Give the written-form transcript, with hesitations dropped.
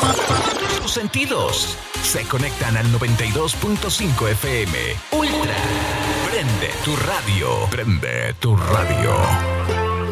Tus sentidos se conectan al 92.5 FM. Ultra. Prende tu radio. Prende tu radio.